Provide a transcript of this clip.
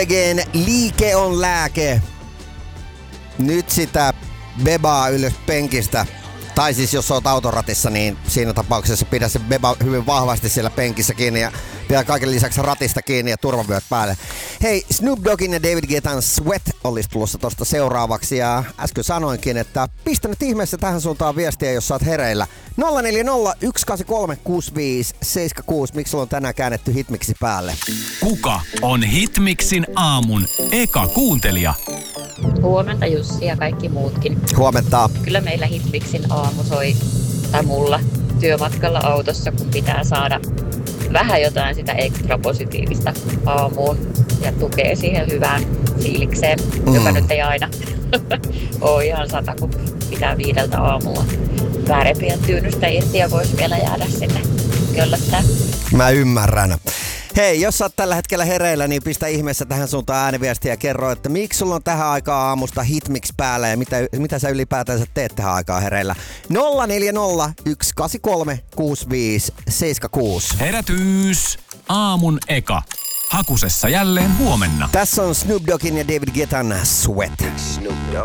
Liike on lääke. Nyt sitä bebaa ylös penkistä. Tai siis jos oot autoratissa, niin siinä tapauksessa pidä se beba hyvin vahvasti siellä penkissä kiinni ja pidä kaiken lisäksi ratista kiinni ja turvavyöt päälle. Hei, Snoop Doggin ja David Guettan Sweat olisi tulossa tosta seuraavaksi ja äsken sanoinkin, että pistä nyt ihmeessä tähän suuntaan viestiä, jos sä oot hereillä. 0401836576. Miksi sulla on tänään käännetty Hitmixi päälle? Kuka on Hitmixin aamun eka kuuntelija? Huomenta Jussi ja kaikki muutkin. Huomenta. Kyllä meillä Hitmixin aamu soi, tai mulla, työmatkalla autossa, kun pitää saada vähän jotain sitä ekstra positiivista aamuun ja tukee siihen hyvään fiilikseen, joka nyt ei aina ole ihan 100, kun pitää 5 aamulla väärepiä tyynystä irti ja voisi vielä jäädä sinne köllöttää. Mä ymmärrän. Hei, jos sä oot tällä hetkellä hereillä, niin pistä ihmeessä tähän suuntaan ääniviestiä ja kerro, että miksi sulla on tähän aikaan aamusta Hitmix päällä ja mitä sä ylipäätänsä teet tähän aikaan hereillä. 0401836576. Herätys! Aamun eka. Hakusessa jälleen huomenna. Tässä on Snoop Doggin ja David Guettan Sweat.